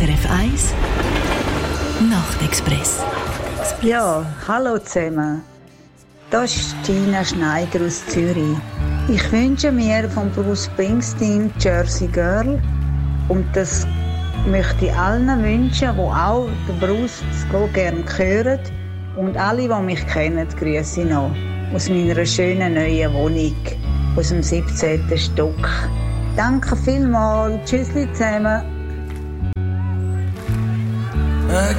SRF 1 Nachtexpress. Ja, hallo zusammen. Das ist Tina Schneider aus Zürich. Ich wünsche mir von Bruce Springsteen Jersey Girl und das möchte ich allen wünschen, die auch den Bruce so gerne hören. Und alle, die mich kennen, grüße ich noch aus meiner schönen neuen Wohnung, aus dem 17. Stock. Danke vielmals. Tschüssli zusammen. I